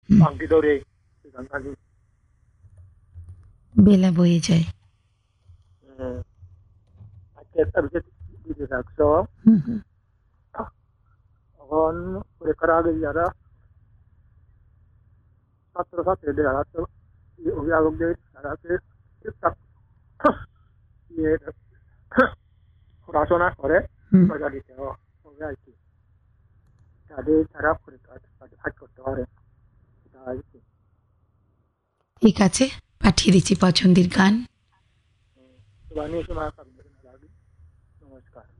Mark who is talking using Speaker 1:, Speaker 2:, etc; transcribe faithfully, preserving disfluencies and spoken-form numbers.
Speaker 1: হুম,
Speaker 2: আংটি ধরে গানটা
Speaker 1: বেলা বয়ে যায়।
Speaker 2: আজকে একটা বিশেষ দিতে থাকছো
Speaker 1: হুম, হুম,
Speaker 2: এখন পরীক্ষার আগে যারা ছাত্রছাত্রীদের যারা তো অভিভাবকদের যারা ঠিকঠাক ইয়ে পড়াশোনা করে
Speaker 1: হুম।
Speaker 2: মজা দিতে হবে আর কি তাদের তারা পরীক্ষা কাজ করতে পারে এটা আর কি
Speaker 1: ঠিক আছে, পাঠিয়ে দিচ্ছি পছন্দের গান।
Speaker 2: বানিয়ে শোনা নমস্কার